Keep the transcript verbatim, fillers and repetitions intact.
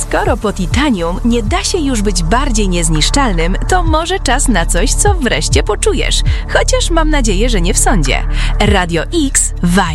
Skoro po Titanium nie da się już być bardziej niezniszczalnym, to może czas na coś, co wreszcie poczujesz. Chociaż mam nadzieję, że nie w sądzie. Radio X Vibe.